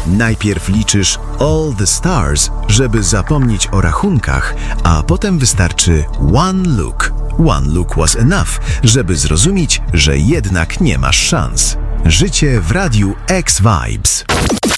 Najpierw liczysz all the stars, żeby zapomnieć o rachunkach, a potem wystarczy one look. One look was enough, żeby zrozumieć, że jednak nie masz szans. Życie w Radiu X-Vibes.